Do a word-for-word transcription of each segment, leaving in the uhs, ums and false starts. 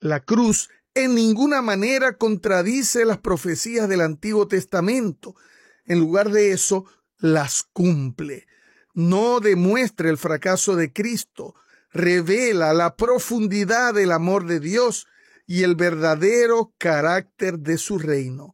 La cruz en ninguna manera contradice las profecías del Antiguo Testamento. En lugar de eso, las cumple. No demuestra el fracaso de Cristo, revela la profundidad del amor de Dios y el verdadero carácter de su reino.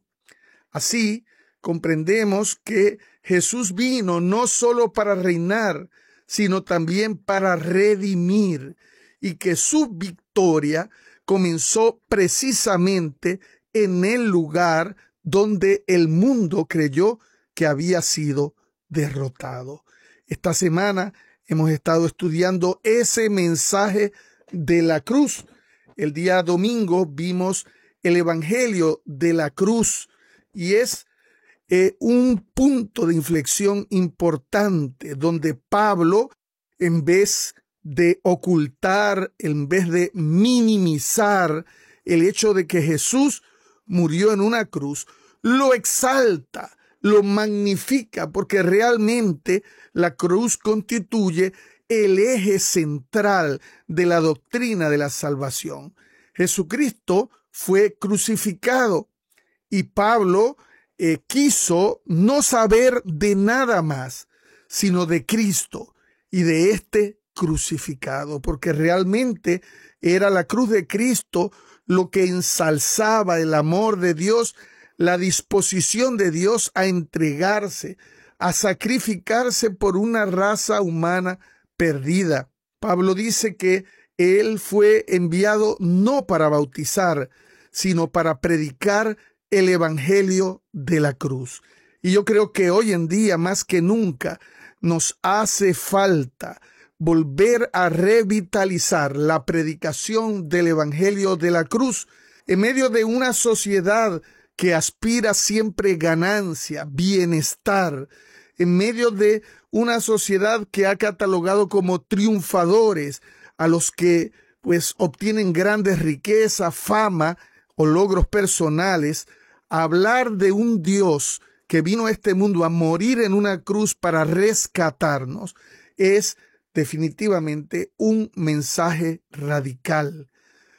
Así, comprendemos que Jesús vino no solo para reinar, sino también para redimir, y que su victoria comenzó precisamente en el lugar donde el mundo creyó que había sido derrotado. Esta semana hemos estado estudiando ese mensaje de la cruz. El día domingo vimos el Evangelio de la cruz y es eh, un punto de inflexión importante donde Pablo, en vez de ocultar, en vez de minimizar el hecho de que Jesús murió en una cruz, lo exalta, lo magnifica, porque realmente la cruz constituye el eje central de la doctrina de la salvación. Jesucristo fue crucificado y Pablo eh, quiso no saber de nada más, sino de Cristo y de este crucificado, porque realmente era la cruz de Cristo lo que ensalzaba el amor de Dios, la disposición de Dios a entregarse, a sacrificarse por una raza humana perdida. Pablo dice que él fue enviado no para bautizar, sino para predicar el evangelio de la cruz. Y yo creo que hoy en día, más que nunca, nos hace falta volver a revitalizar la predicación del evangelio de la cruz en medio de una sociedad que aspira siempre ganancia, bienestar, en medio de una sociedad que ha catalogado como triunfadores a los que pues obtienen grandes riquezas, fama o logros personales. Hablar de un Dios que vino a este mundo a morir en una cruz para rescatarnos es definitivamente un mensaje radical.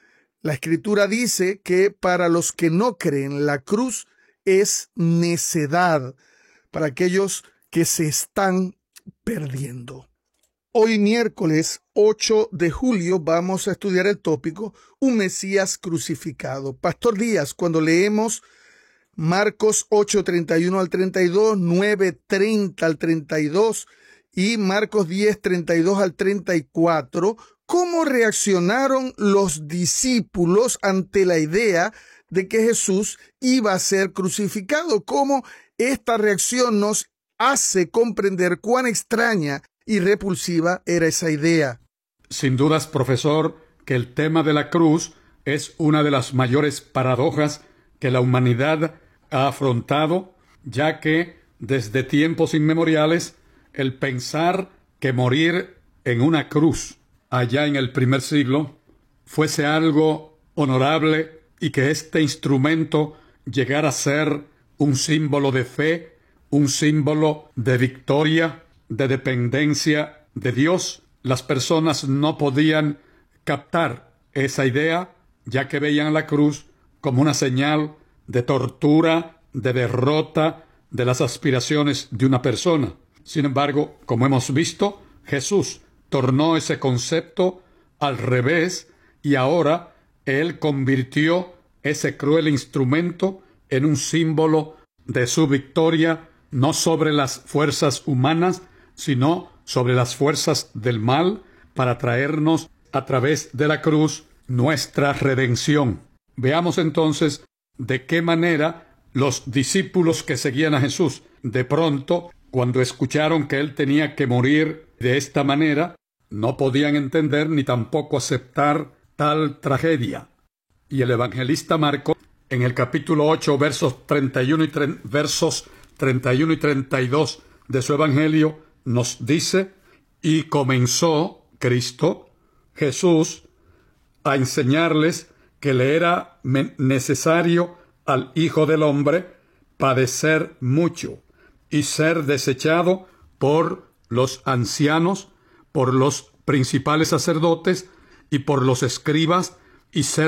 La Escritura dice que para los que no creen, la cruz es necedad para aquellos que se están perdiendo. Hoy miércoles ocho de julio vamos a estudiar el tópico Un Mesías crucificado. Pastor Díaz, cuando leemos Marcos ocho, treinta y uno al treinta y dos, nueve, treinta al treinta y dos y Marcos diez, treinta y dos al treinta y cuatro, ¿cómo reaccionaron los discípulos ante la idea de que Jesús iba a ser crucificado? ¿Cómo esta reacción nos hace comprender cuán extraña y repulsiva era esa idea? Sin dudas, profesor, que el tema de la cruz es una de las mayores paradojas que la humanidad ha afrontado, ya que desde tiempos inmemoriales el pensar que morir en una cruz allá en el primer siglo fuese algo honorable y que este instrumento llegara a ser un símbolo de fe, un símbolo de victoria, de dependencia de Dios, las personas no podían captar esa idea, ya que veían la cruz como una señal de tortura, de derrota de las aspiraciones de una persona. Sin embargo, como hemos visto, Jesús tornó ese concepto al revés y ahora Él convirtió ese cruel instrumento en un símbolo de su victoria, no sobre las fuerzas humanas, sino sobre las fuerzas del mal, para traernos a través de la cruz nuestra redención. Veamos entonces de qué manera los discípulos que seguían a Jesús, de pronto, cuando escucharon que Él tenía que morir de esta manera, no podían entender ni tampoco aceptar tal tragedia. Y el evangelista Marcos, en el capítulo ocho, versos treinta y uno y, tre- versos treinta y uno y treinta y dos de su evangelio, nos dice: y comenzó Cristo, Jesús, a enseñarles que le era necesario al Hijo del Hombre padecer mucho y ser desechado por los ancianos, por los principales sacerdotes y por los escribas, y ser